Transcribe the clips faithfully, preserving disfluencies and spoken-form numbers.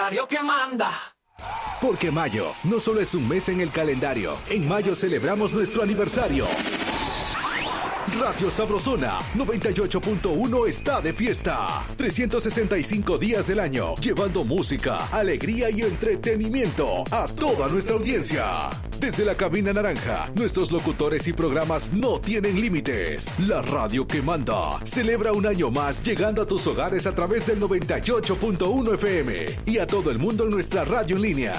radio que manda. Porque mayo no solo es un mes en el calendario, en mayo celebramos nuestro aniversario. Radio Sabrosona noventa y ocho punto uno está de fiesta. trescientos sesenta y cinco días del año, llevando música, alegría y entretenimiento a toda nuestra audiencia. Desde la cabina naranja, nuestros locutores y programas no tienen límites. La radio que manda celebra un año más, llegando a tus hogares a través del noventa y ocho punto uno F M y a todo el mundo en nuestra radio en línea.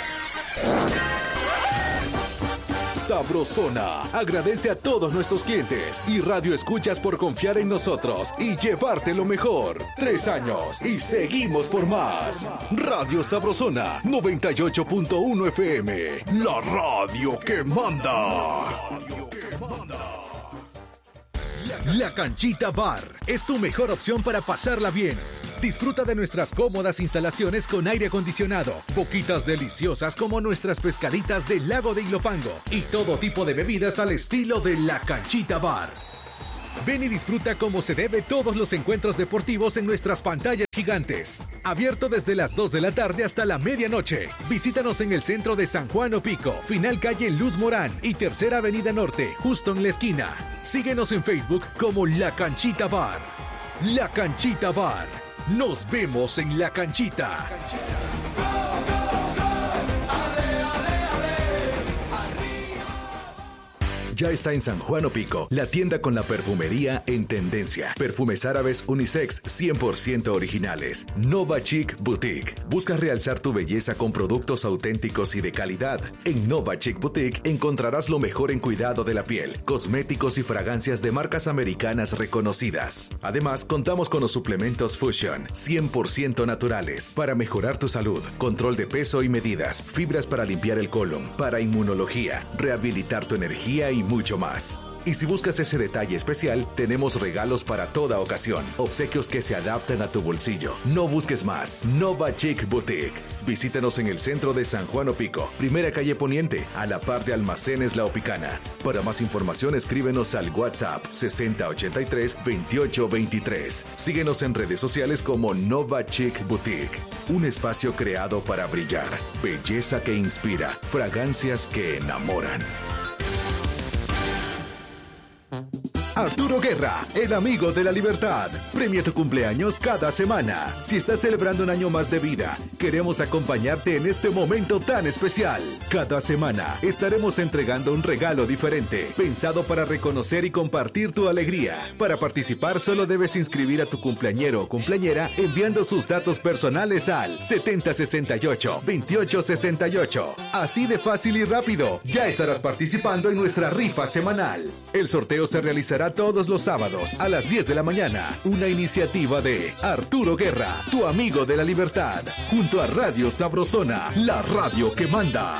Sabrosona agradece a todos nuestros clientes y radio escuchas por confiar en nosotros y llevarte lo mejor. Tres años y seguimos por más. Radio Sabrosona noventa y ocho punto uno F M, la radio que manda. La Canchita Bar es tu mejor opción para pasarla bien. Disfruta de nuestras cómodas instalaciones con aire acondicionado, boquitas deliciosas como nuestras pescaditas del lago de Ilopango y todo tipo de bebidas al estilo de La Canchita Bar. Ven y disfruta como se debe todos los encuentros deportivos en nuestras pantallas gigantes. Abierto desde las dos de la tarde hasta la medianoche. Visítanos en el centro de San Juan Opico, final calle Luz Morán y Tercera Avenida Norte, justo en la esquina. Síguenos en Facebook como La Canchita Bar. La Canchita Bar. Nos vemos en la canchita. Ya está en San Juan Opico, la tienda con la perfumería en tendencia. Perfumes árabes unisex cien por ciento originales. Nova Chic Boutique. Buscas realzar tu belleza con productos auténticos y de calidad. En Nova Chic Boutique encontrarás lo mejor en cuidado de la piel, cosméticos y fragancias de marcas americanas reconocidas. Además, contamos con los suplementos Fusion, cien por ciento naturales, para mejorar tu salud, control de peso y medidas, fibras para limpiar el colon, para inmunología, rehabilitar tu energía y mucho más. Y si buscas ese detalle especial, tenemos regalos para toda ocasión, obsequios que se adaptan a tu bolsillo. No busques más. Nova Chic Boutique. Visítanos en el centro de San Juan Opico, primera calle Poniente, a la par de Almacenes La Opicana. Para más información, escríbenos al WhatsApp sesenta ochenta y tres veintiocho veintitrés. Síguenos en redes sociales como Nova Chic Boutique. Un espacio creado para brillar. Belleza que inspira. Fragancias que enamoran. Arturo Guerra, el amigo de la libertad. Premia tu cumpleaños cada semana. Si estás celebrando un año más de vida, queremos acompañarte en este momento tan especial. Cada semana estaremos entregando un regalo diferente, pensado para reconocer y compartir tu alegría. Para participar, solo debes inscribir a tu cumpleañero o cumpleañera enviando sus datos personales al setenta sesenta y ocho veintiocho sesenta y ocho. Así de fácil y rápido, ya estarás participando en nuestra rifa semanal. El sorteo se realizará todos los sábados a las diez de la mañana. Una iniciativa de Arturo Guerra, tu amigo de la libertad, junto a Radio Sabrosona, la radio que manda.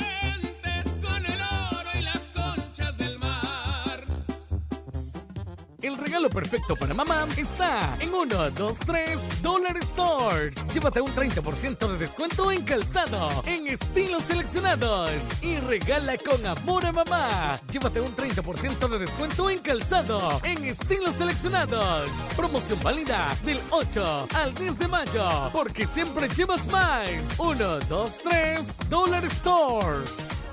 El regalo perfecto para mamá está en uno, dos, tres Dollar Store. Llévate un treinta por ciento de descuento en calzado, en estilos seleccionados. Y regala con amor a mamá. Llévate un treinta por ciento de descuento en calzado, en estilos seleccionados. Promoción válida del ocho al diez de mayo, porque siempre llevas más. uno, dos, tres Dollar Store.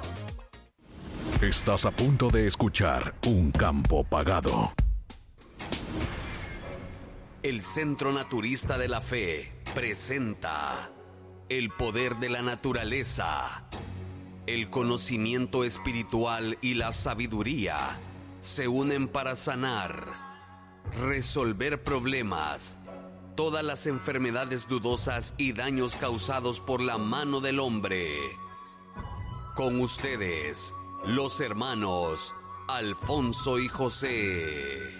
Estás a punto de escuchar Un Campo Pagado. El Centro Naturista de la Fe presenta el poder de la naturaleza. El conocimiento espiritual y la sabiduría se unen para sanar, resolver problemas, todas las enfermedades dudosas y daños causados por la mano del hombre. Con ustedes, los hermanos Alfonso y José.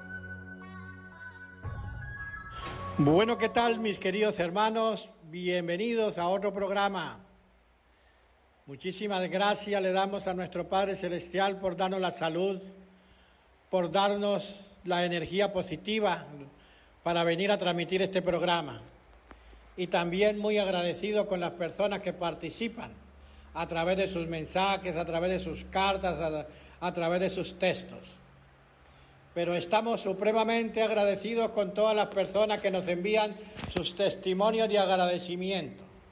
Bueno, ¿qué tal, mis queridos hermanos? Bienvenidos a otro programa. Muchísimas gracias le damos a nuestro Padre Celestial por darnos la salud, por darnos la energía positiva para venir a transmitir este programa. Y también muy agradecido con las personas que participan a través de sus mensajes, a través de sus cartas, a, a través de sus textos. Pero estamos supremamente agradecidos con todas las personas que nos envían sus testimonios de agradecimiento.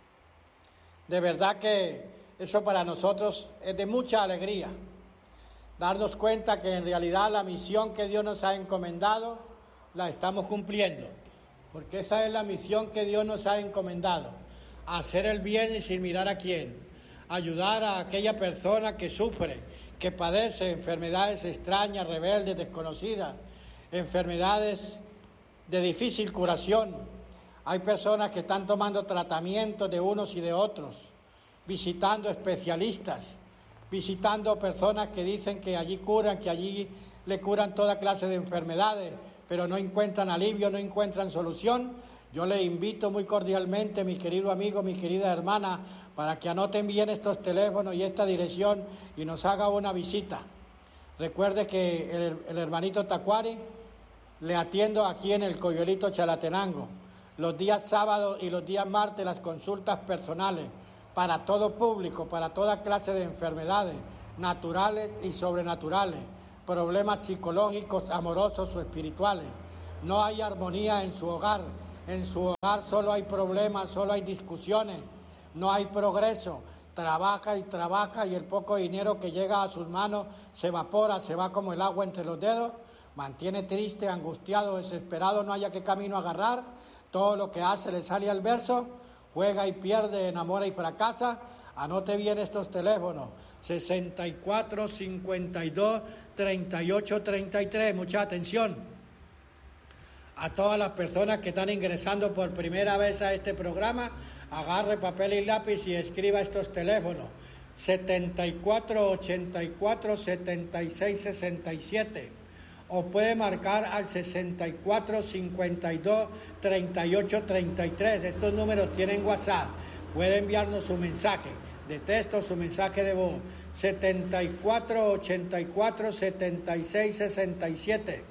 De verdad que eso para nosotros es de mucha alegría. Darnos cuenta que en realidad la misión que Dios nos ha encomendado la estamos cumpliendo. Porque esa es la misión que Dios nos ha encomendado. Hacer el bien y sin mirar a quién. Ayudar a aquella persona que sufre, que padece enfermedades extrañas, rebeldes, desconocidas, enfermedades de difícil curación. Hay personas que están tomando tratamientos de unos y de otros, visitando especialistas, visitando personas que dicen que allí curan, que allí le curan toda clase de enfermedades, pero no encuentran alivio, no encuentran solución. Yo le invito muy cordialmente, mi querido amigo, mi querida hermana, para que anoten bien estos teléfonos y esta dirección y nos haga una visita. Recuerde que el, el hermanito Tacuari le atiendo aquí en el Coyolito Chalatenango. Los días sábados y los días martes las consultas personales para todo público, para toda clase de enfermedades naturales y sobrenaturales, problemas psicológicos, amorosos o espirituales. No hay armonía en su hogar. En su hogar solo hay problemas, solo hay discusiones, no hay progreso. Trabaja y trabaja y el poco dinero que llega a sus manos se evapora, se va como el agua entre los dedos. Mantiene triste, angustiado, desesperado, no haya qué camino agarrar. Todo lo que hace le sale al verso. Juega y pierde, enamora y fracasa. Anote bien estos teléfonos: sesenta y cuatro, cincuenta y dos, treinta y ocho, treinta y tres. Mucha atención a todas las personas que están ingresando por primera vez a este programa. Agarre papel y lápiz y escriba estos teléfonos: setenta y cuatro, ochenta y cuatro, setenta y seis, sesenta y siete. O puede marcar al sesenta y cuatro, cincuenta y dos, treinta y ocho, treinta y tres. Estos números tienen WhatsApp. Puede enviarnos su mensaje de texto, su mensaje de voz: setenta y cuatro, ochenta y cuatro, setenta y seis, sesenta y siete.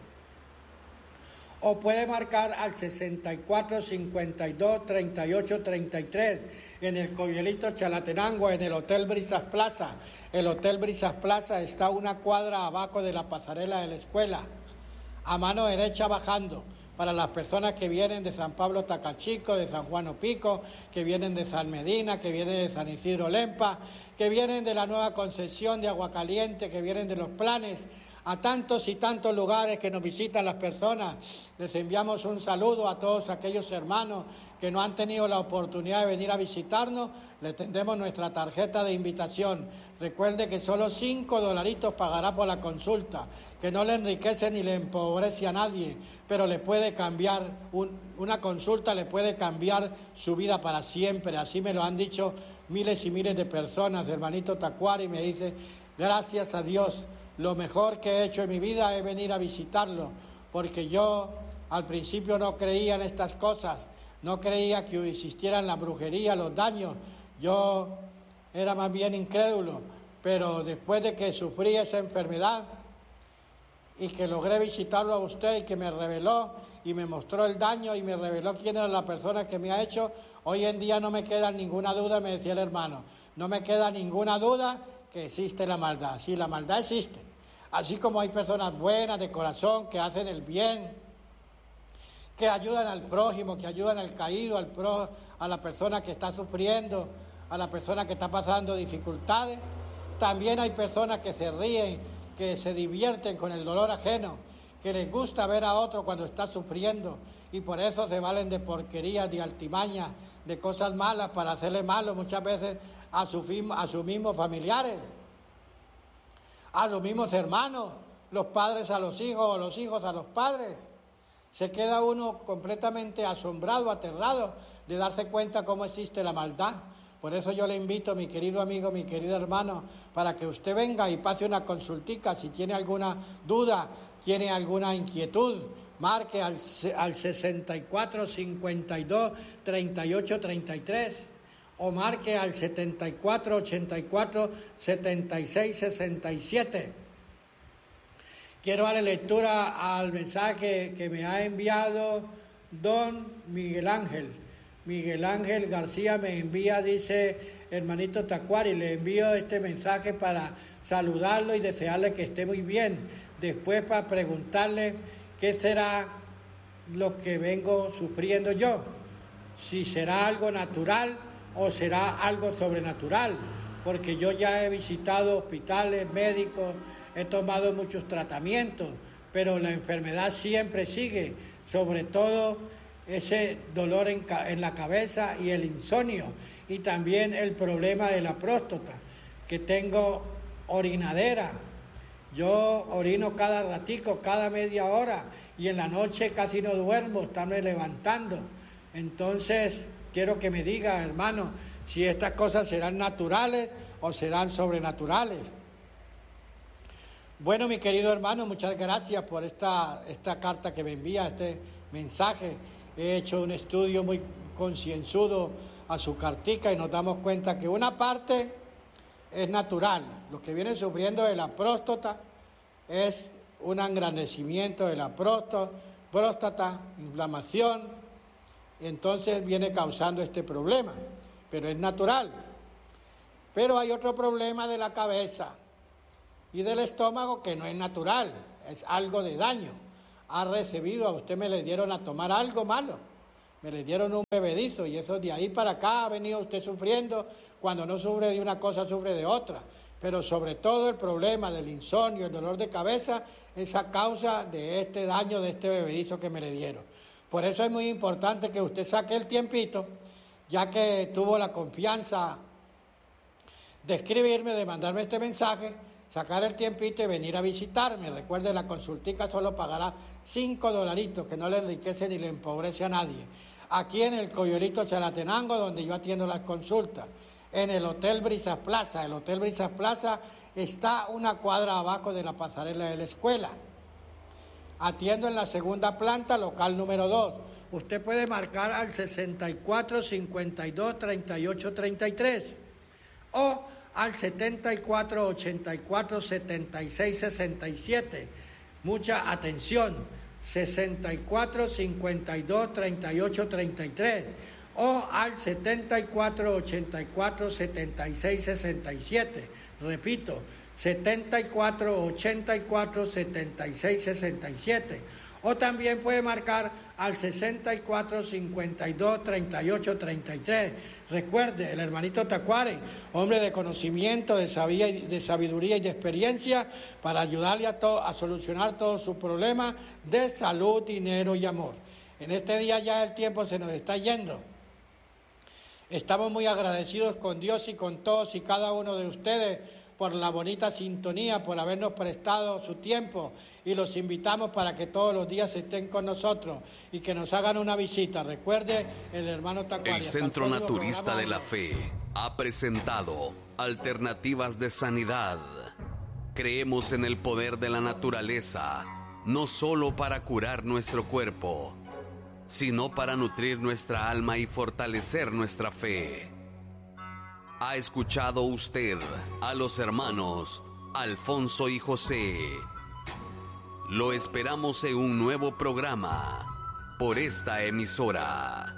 O puede marcar al sesenta y cuatro, cincuenta y dos, treinta y ocho, treinta y tres en el Coyolito Chalatenango, en el Hotel Brisas Plaza. El Hotel Brisas Plaza está a una cuadra abajo de la pasarela de la escuela, a mano derecha bajando, para las personas que vienen de San Pablo Tacachico, de San Juan Opico, que vienen de San Medina, que vienen de San Isidro Lempa, que vienen de la Nueva Concepción, de Aguacaliente, que vienen de Los Planes, a tantos y tantos lugares que nos visitan las personas. Les enviamos un saludo a todos aquellos hermanos que no han tenido la oportunidad de venir a visitarnos. Le tendremos nuestra tarjeta de invitación. Recuerde que solo cinco dolaritos pagará por la consulta, que no le enriquece ni le empobrece a nadie, pero le puede cambiar, un, una consulta le puede cambiar su vida para siempre. Así me lo han dicho miles y miles de personas. Hermanito Tacuari me dice: gracias a Dios, lo mejor que he hecho en mi vida es venir a visitarlo, porque yo al principio no creía en estas cosas, no creía que existieran la brujería, los daños. Yo era más bien incrédulo, pero después de que sufrí esa enfermedad y que logré visitarlo a usted y que me reveló y me mostró el daño y me reveló quién era la persona que me ha hecho, hoy en día no me queda ninguna duda, me decía el hermano, no me queda ninguna duda que existe la maldad. Sí, la maldad existe. Así como hay personas buenas de corazón que hacen el bien, que ayudan al prójimo, que ayudan al caído, al pro, a la persona que está sufriendo, a la persona que está pasando dificultades. También hay personas que se ríen, que se divierten con el dolor ajeno, que les gusta ver a otro cuando está sufriendo y por eso se valen de porquerías, de altimañas, de cosas malas para hacerle malo muchas veces a, su, a sus mismos familiares, a los mismos hermanos, los padres a los hijos o los hijos a los padres. Se queda uno completamente asombrado, aterrado de darse cuenta cómo existe la maldad. Por eso yo le invito, mi querido amigo, mi querido hermano, para que usted venga y pase una consultica. Si tiene alguna duda, tiene alguna inquietud, marque al, al sesenta y cuatro, cincuenta y dos, treinta y ocho, treinta y tres o marque al setenta y cuatro, ochenta y cuatro, setenta y seis, sesenta y siete. Quiero darle lectura al mensaje que me ha enviado don Miguel Ángel. Miguel Ángel García me envía, dice: hermanito Tacuari, le envío este mensaje para saludarlo y desearle que esté muy bien. Después para preguntarle qué será lo que vengo sufriendo yo. Si será algo natural o será algo sobrenatural, porque yo ya he visitado hospitales, médicos, he tomado muchos tratamientos, pero la enfermedad siempre sigue, sobre todo ese dolor en, en la cabeza y el insomnio, y también el problema de la próstata, que tengo orinadera. Yo orino cada ratico, cada media hora, y en la noche casi no duermo, estarme levantando. Entonces, quiero que me diga, hermano, si estas cosas serán naturales o serán sobrenaturales. Bueno, mi querido hermano, muchas gracias por esta, esta carta que me envía, este mensaje. He hecho un estudio muy concienzudo a su cartica y nos damos cuenta que una parte es natural. Lo que viene sufriendo de la próstata es un engrandecimiento de la próstata, próstata, inflamación, y entonces viene causando este problema, pero es natural. Pero hay otro problema de la cabeza y del estómago que no es natural, es algo de daño. Ha recibido, a usted me le dieron a tomar algo malo, me le dieron un bebedizo, y eso de ahí para acá ha venido usted sufriendo. Cuando no sufre de una cosa, sufre de otra. Pero sobre todo el problema del insomnio, el dolor de cabeza, es a causa de este daño, de este bebedizo que me le dieron. Por eso es muy importante que usted saque el tiempito, ya que tuvo la confianza de escribirme, de mandarme este mensaje, sacar el tiempito y venir a visitarme. Recuerde, la consultica solo pagará cinco dolaritos, que no le enriquece ni le empobrece a nadie. Aquí en el Coyolito Chalatenango, donde yo atiendo las consultas, en el Hotel Brisas Plaza. El Hotel Brisas Plaza está una cuadra abajo de la pasarela de la escuela. Atiendo en la segunda planta, local número dos. Usted puede marcar al sesenta y cuatro, cincuenta y dos, treinta y ocho, treinta y tres o al setenta y cuatro, ochenta y cuatro, setenta y seis, sesenta y siete. Mucha atención, sesenta y cuatro, cincuenta y dos, treinta y ocho, treinta y tres o al setenta y cuatro, ochenta y cuatro, setenta y seis, sesenta y siete. Repito, setenta y cuatro, ochenta y cuatro, setenta y seis, sesenta y siete. O también puede marcar al sesenta y cuatro, cincuenta y dos, treinta y ocho, treinta y tres. Recuerde, el hermanito Tacuare, hombre de conocimiento, de sabiduría y de experiencia, para ayudarle a, to- a solucionar todos sus problemas de salud, dinero y amor. En este día ya el tiempo se nos está yendo. Estamos muy agradecidos con Dios y con todos y cada uno de ustedes por la bonita sintonía, por habernos prestado su tiempo, y los invitamos para que todos los días estén con nosotros y que nos hagan una visita. Recuerde, el hermano Tacuari. El Centro Naturista de la Fe ha presentado Alternativas de Sanidad. Creemos en el poder de la naturaleza, no solo para curar nuestro cuerpo, sino para nutrir nuestra alma y fortalecer nuestra fe. ¿Ha escuchado usted a los hermanos Alfonso y José? Lo esperamos en un nuevo programa por esta emisora.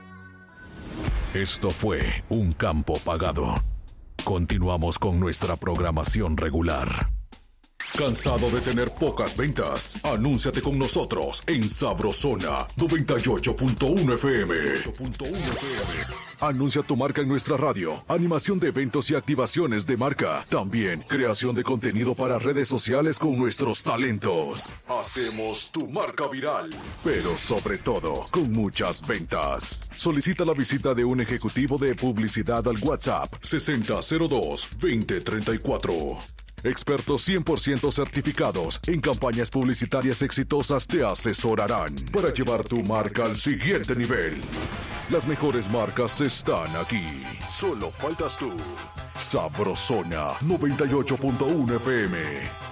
Esto fue Un Campo Pagado. Continuamos con nuestra programación regular. ¿Cansado de tener pocas ventas? Anúnciate con nosotros en Sabrosona noventa y ocho punto uno F M. Anuncia tu marca en nuestra radio, animación de eventos y activaciones de marca. También creación de contenido para redes sociales con nuestros talentos. Hacemos tu marca viral, pero sobre todo con muchas ventas. Solicita la visita de un ejecutivo de publicidad al WhatsApp sesenta cero dos, veinte treinta y cuatro. Expertos cien por ciento certificados en campañas publicitarias exitosas te asesorarán para llevar tu marca al siguiente nivel. Las mejores marcas están aquí. Solo faltas tú. Sabrosona noventa y ocho punto uno F M.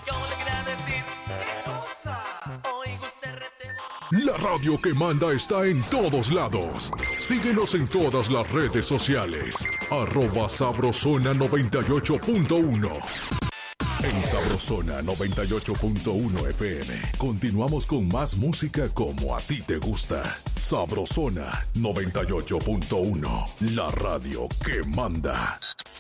La radio que manda está en todos lados. Síguenos en todas las redes sociales. Arroba Sabrosona noventa y ocho punto uno. En Sabrosona noventa y ocho punto uno F M. Continuamos con más música como a ti te gusta. Sabrosona noventa y ocho punto uno. La radio que manda.